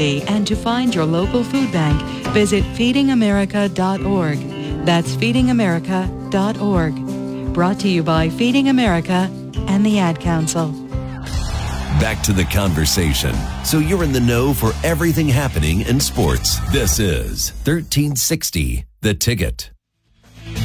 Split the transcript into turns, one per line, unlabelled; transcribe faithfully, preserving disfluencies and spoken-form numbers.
community and to find your local food bank, visit feeding america dot org. That's feeding america dot org. Brought to you by Feeding America and the Ad Council.
Back to the conversation, so you're in the know for everything happening in sports. This is thirteen sixty The Ticket.